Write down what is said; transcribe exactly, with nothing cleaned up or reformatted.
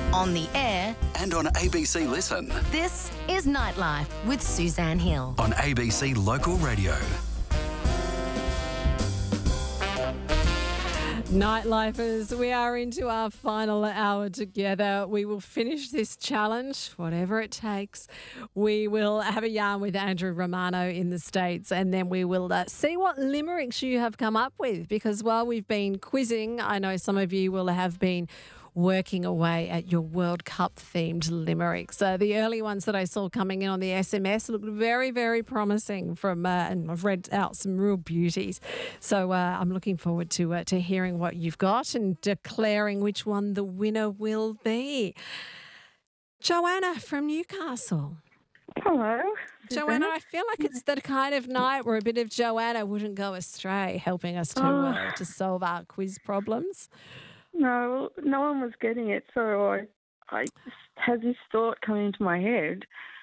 on the air and on A B C Listen. This is Nightlife with Suzanne Hill on A B C Local Radio. Nightlifers, we are into our final hour together. We will finish this challenge, whatever it takes. We will have a yarn with Andrew Romano in the States, and then we will uh, see what limericks you have come up with, because while we've been quizzing, I know some of you will have been working away at your World Cup themed limericks. So the early ones that I saw coming in on the S M S looked very, very promising from, uh, and I've read out some real beauties. So uh, I'm looking forward to uh, to hearing what you've got and declaring which one the winner will be. Joanna from Newcastle. Hello. Joanna, I feel like it's the kind of night where a bit of Joanna wouldn't go astray, helping us to Oh. uh, to solve our quiz problems. No, no one was getting it, so I, I just had this thought come into my head.